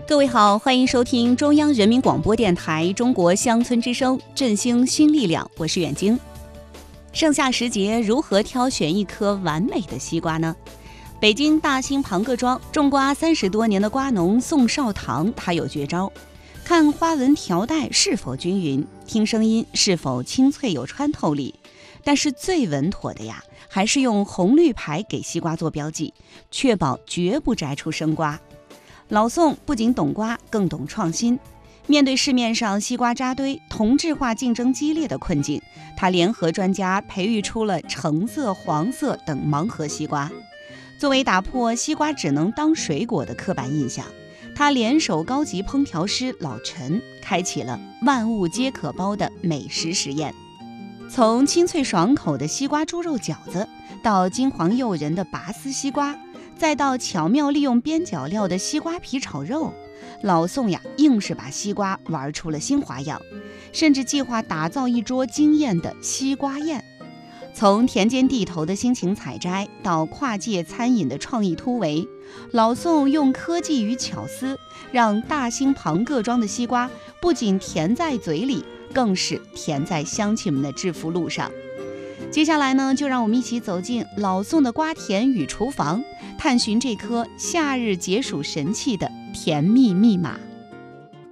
各位好，欢迎收听中央人民广播电台中国乡村之声振兴新力量，我是远晶。盛夏时节，如何挑选一颗完美的西瓜呢？北京大兴庞各庄种瓜30多年的瓜农宋少棠，他有绝招。看花纹条带是否均匀，听声音是否清脆有穿透力。但是最稳妥的呀，还是用红绿牌给西瓜做标记，确保绝不摘出生瓜。老宋不仅懂瓜，更懂创新。面对市面上西瓜扎堆、同质化竞争激烈的困境，他联合专家培育出了橙色、黄色等盲盒西瓜。作为打破西瓜只能当水果的刻板印象，他联手高级烹调师老陈，开启了万物皆可包的美食实验。从清脆爽口的西瓜猪肉饺子，到金黄诱人的拔丝西瓜，再到巧妙利用边角料的西瓜皮炒肉，老宋呀硬是把西瓜玩出了新花样，甚至计划打造一桌惊艳的西瓜宴。从田间地头的辛勤采摘，到跨界餐饮的创意突围，老宋用科技与巧思，让大兴庞各庄的西瓜不仅甜在嘴里，更是甜在乡亲们的致富路上。接下来呢，就让我们一起走进老宋的瓜田与厨房，探寻这颗夏日解暑神器的甜蜜密码。